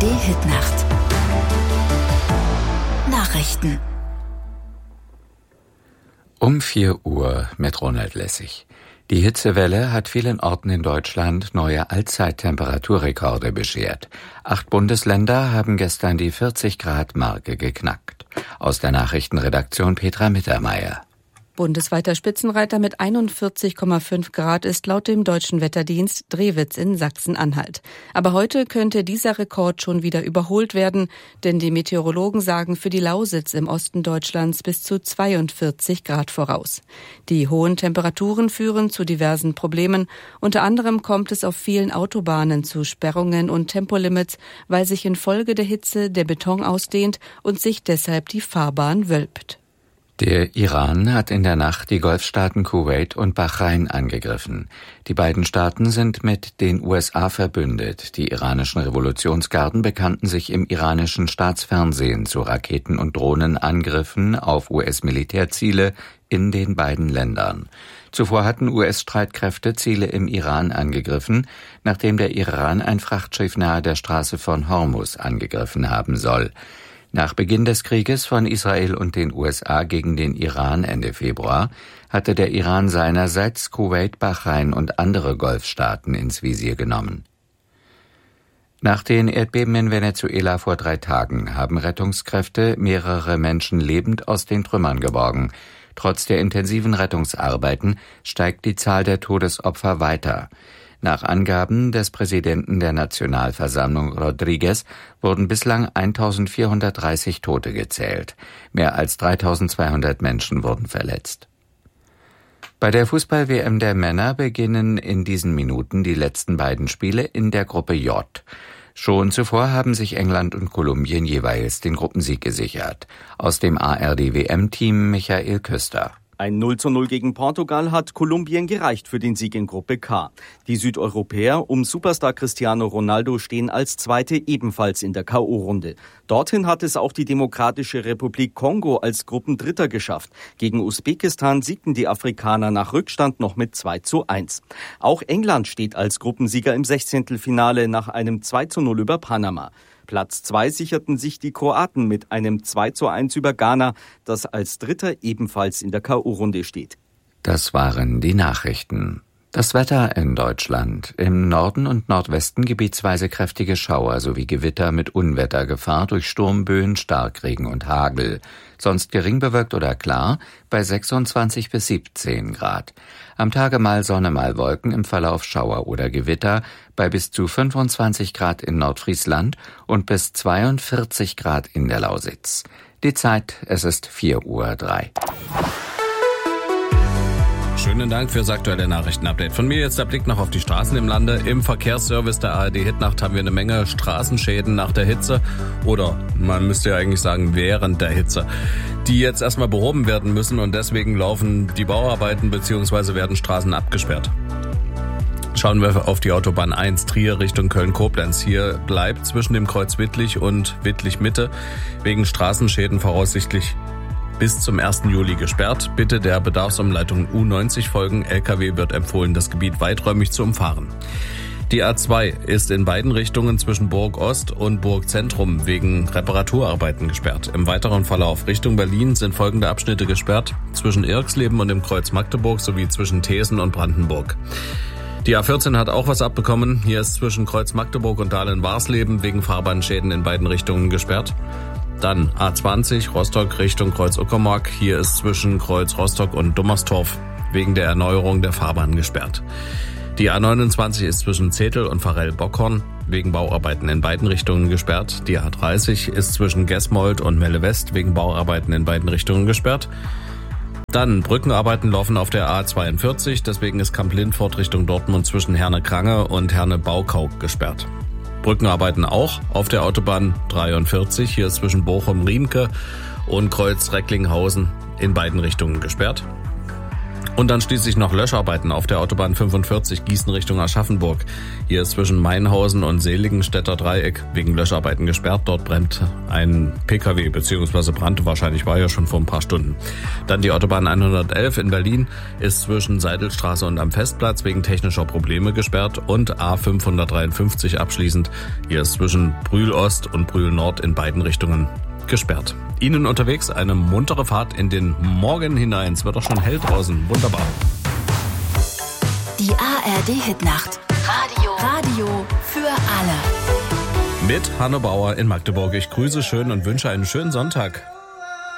ARD-Hitnacht. Nachrichten. Um 4 Uhr mit Ronald Lessig. Die Hitzewelle hat vielen Orten in Deutschland neue Allzeittemperaturrekorde beschert. 8 Bundesländer haben gestern die 40-Grad-Marke geknackt. Aus der Nachrichtenredaktion Petra Mittermeier. Bundesweiter Spitzenreiter mit 41,5 Grad ist laut dem Deutschen Wetterdienst Drewitz in Sachsen-Anhalt. Aber heute könnte dieser Rekord schon wieder überholt werden, denn die Meteorologen sagen für die Lausitz im Osten Deutschlands bis zu 42 Grad voraus. Die hohen Temperaturen führen zu diversen Problemen. Unter anderem kommt es auf vielen Autobahnen zu Sperrungen und Tempolimits, weil sich infolge der Hitze der Beton ausdehnt und sich deshalb die Fahrbahn wölbt. Der Iran hat in der Nacht die Golfstaaten Kuwait und Bahrain angegriffen. Die beiden Staaten sind mit den USA verbündet. Die iranischen Revolutionsgarden bekannten sich im iranischen Staatsfernsehen zu Raketen- und Drohnenangriffen auf US-Militärziele in den beiden Ländern. Zuvor hatten US-Streitkräfte Ziele im Iran angegriffen, nachdem der Iran ein Frachtschiff nahe der Straße von Hormuz angegriffen haben soll. Nach Beginn des Krieges von Israel und den USA gegen den Iran Ende Februar hatte der Iran seinerseits Kuwait, Bahrain und andere Golfstaaten ins Visier genommen. Nach den Erdbeben in Venezuela vor 3 Tagen haben Rettungskräfte mehrere Menschen lebend aus den Trümmern geborgen. Trotz der intensiven Rettungsarbeiten steigt die Zahl der Todesopfer weiter. Nach Angaben des Präsidenten der Nationalversammlung Rodriguez wurden bislang 1430 Tote gezählt. Mehr als 3200 Menschen wurden verletzt. Bei der Fußball-WM der Männer beginnen in diesen Minuten die letzten beiden Spiele in der Gruppe J. Schon zuvor haben sich England und Kolumbien jeweils den Gruppensieg gesichert. Aus dem ARD-WM-Team Michael Küster. Ein 0:0 gegen Portugal hat Kolumbien gereicht für den Sieg in Gruppe K. Die Südeuropäer um Superstar Cristiano Ronaldo stehen als Zweite ebenfalls in der K.O.-Runde. Dorthin hat es auch die Demokratische Republik Kongo als Gruppendritter geschafft. Gegen Usbekistan siegten die Afrikaner nach Rückstand noch mit 2:1. Auch England steht als Gruppensieger im 16. Finale nach einem 2:0 über Panama. Platz 2 sicherten sich die Kroaten mit einem 2:1 über Ghana, das als Dritter ebenfalls in der K.O.-Runde steht. Das waren die Nachrichten. Das Wetter in Deutschland. Im Norden und Nordwesten gebietsweise kräftige Schauer sowie Gewitter mit Unwettergefahr durch Sturmböen, Starkregen und Hagel. Sonst gering bewölkt oder klar bei 26 bis 17 Grad. Am Tage mal Sonne, mal Wolken, im Verlauf Schauer oder Gewitter bei bis zu 25 Grad in Nordfriesland und bis 42 Grad in der Lausitz. Die Zeit, es ist 4:03 Uhr. Schönen Dank fürs aktuelle Nachrichtenupdate. Von mir jetzt der Blick noch auf die Straßen im Lande. Im Verkehrsservice der ARD-Hitnacht haben wir eine Menge Straßenschäden nach der Hitze oder man müsste ja eigentlich sagen während der Hitze, die jetzt erstmal behoben werden müssen und deswegen laufen die Bauarbeiten bzw. werden Straßen abgesperrt. Schauen wir auf die Autobahn 1 Trier Richtung Köln-Koblenz. Hier bleibt zwischen dem Kreuz Wittlich und Wittlich-Mitte wegen Straßenschäden voraussichtlich bis zum 1. Juli gesperrt. Bitte der Bedarfsumleitung U90 folgen. LKW wird empfohlen, das Gebiet weiträumig zu umfahren. Die A2 ist in beiden Richtungen zwischen Burg Ost und Burg Zentrum wegen Reparaturarbeiten gesperrt. Im weiteren Verlauf Richtung Berlin sind folgende Abschnitte gesperrt: zwischen Irxleben und dem Kreuz Magdeburg sowie zwischen Thesen und Brandenburg. Die A14 hat auch was abbekommen. Hier ist zwischen Kreuz Magdeburg und Dahlen-Warsleben wegen Fahrbahnschäden in beiden Richtungen gesperrt. Dann A20 Rostock Richtung Kreuz Uckermark. Hier ist zwischen Kreuz Rostock und Dummerstorf wegen der Erneuerung der Fahrbahn gesperrt. Die A29 ist zwischen Zetel und Pfarrell-Bockhorn wegen Bauarbeiten in beiden Richtungen gesperrt. Die A30 ist zwischen Gesmold und Melle West wegen Bauarbeiten in beiden Richtungen gesperrt. Dann Brückenarbeiten laufen auf der A42, deswegen ist Kamp-Lindfort Richtung Dortmund zwischen Herne-Krange und Herne-Baukau gesperrt. Brückenarbeiten auch auf der Autobahn 43, hier ist zwischen Bochum-Riemke und Kreuz Recklinghausen in beiden Richtungen gesperrt. Und dann schließlich noch Löscharbeiten auf der Autobahn 45 Gießen Richtung Aschaffenburg. Hier ist zwischen Mainhausen und Seligenstädter Dreieck wegen Löscharbeiten gesperrt. Dort brennt ein PKW bzw. brannte wahrscheinlich, war ja schon vor ein paar Stunden. Dann die Autobahn 111 in Berlin ist zwischen Seidelstraße und am Festplatz wegen technischer Probleme gesperrt. Und A553 abschließend. Hier ist zwischen Brühl Ost und Brühl Nord in beiden Richtungen gesperrt. Ihnen unterwegs eine muntere Fahrt in den Morgen hinein. Es wird doch schon hell draußen. Wunderbar. Die ARD-Hitnacht. Radio für alle. Mit Hanno Bauer in Magdeburg. Ich grüße schön und wünsche einen schönen Sonntag.